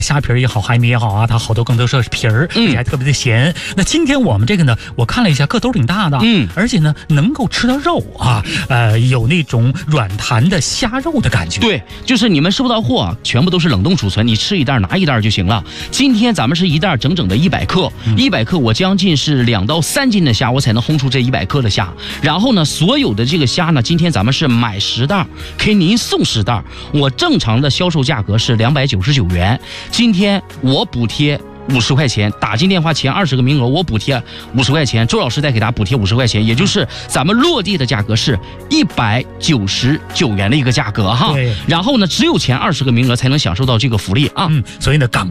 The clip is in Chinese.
虾皮也好，海米也好啊，它好多更多是皮儿，而且还特别的咸。那今天我们这个呢，我看了一下，个头挺大的，而且呢能够吃到肉啊，有那种软弹的虾肉的感觉。 对，就是你们收到货全部都是冷冻储存，你吃一袋拿一袋就行了。今天咱们是一袋整整的100克，100克我将近是2到3斤的虾，我才能烘出这100克的虾。然后呢，所有的这个虾呢，今天咱们是买10袋，给您送10袋。我正常的销售价格是299元。今天我补贴50块钱，打进电话前20个名额，我补贴50块钱，周老师再给大家补贴50块钱，也就是咱们落地的价格是199元的一个价格哈。 对。 然后呢，只有前20个名额才能享受到这个福利啊。 所以呢，赶